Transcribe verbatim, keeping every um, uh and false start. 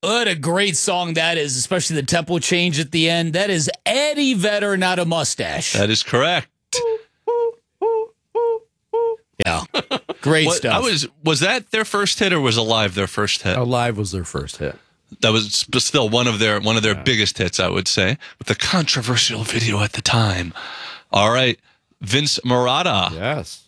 What a great song that is, especially the tempo change at the end. That is Eddie Vedder, Not a Mustache. That is correct. Yeah, great what, stuff. I was was that their first hit or was Alive their first hit? Alive was their first hit. That was still one of their one of their yeah. biggest hits, I would say, with the controversial video at the time. All right, Vince Marotta. Yes.